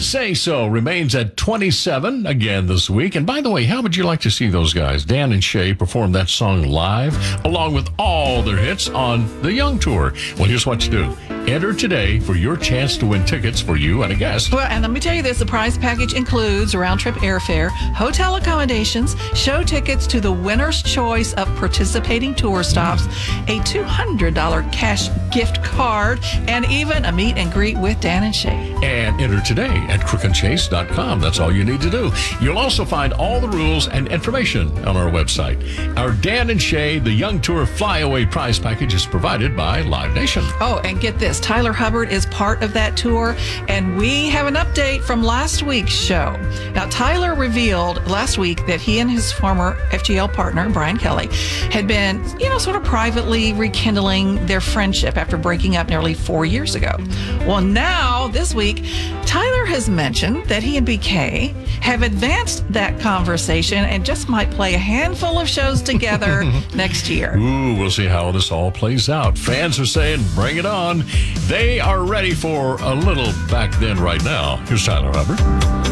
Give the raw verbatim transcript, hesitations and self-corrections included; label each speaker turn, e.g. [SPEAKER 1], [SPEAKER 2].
[SPEAKER 1] Say So remains at twenty-seven again this week. And by the way, how would you like to see those guys, Dan and Shay, perform that song live along with all their hits on the Young Tour? Well, here's what you do. Enter today for your chance to win tickets for you and a guest.
[SPEAKER 2] Well, and let me tell you this, the prize package includes round-trip airfare, hotel accommodations, show tickets to the winner's choice of participating tour stops, a two hundred dollars cash gift card, and even a meet and greet with Dan and Shay.
[SPEAKER 1] And enter today at crook and chase dot com. That's all you need to do. You'll also find all the rules and information on our website. Our Dan and Shay, the Young Tour Flyaway prize package is provided by Live Nation.
[SPEAKER 2] Oh, and get this. Tyler Hubbard is part of that tour, and we have an update from last week's show. Now, Tyler revealed last week that he and his former F G L partner, Brian Kelly, had been, you know, sort of privately rekindling their friendship after breaking up nearly four years ago. Well, now, this week, Tyler has mentioned that he and B K have advanced that conversation and just might play a handful of shows together next year.
[SPEAKER 1] Ooh, we'll see how this all plays out. Fans are saying, bring it on. They are ready for a little back then right now. Here's Tyler Hubbard.